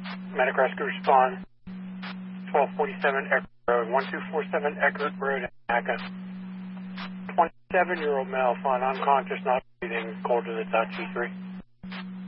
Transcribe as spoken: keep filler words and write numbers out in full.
Medic rescue respond. twelve forty-seven Eckert Road, one two four seven Eckert Road, A C A. twenty-seven-year-old male, found unconscious, not breathing, cold to the touch, E three.